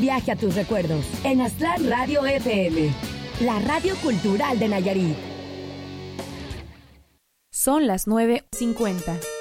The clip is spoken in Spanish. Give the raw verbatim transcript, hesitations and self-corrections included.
viaje a tus recuerdos en Aztlán Radio F M, la radio cultural de Nayarit. Son las nueve cincuenta.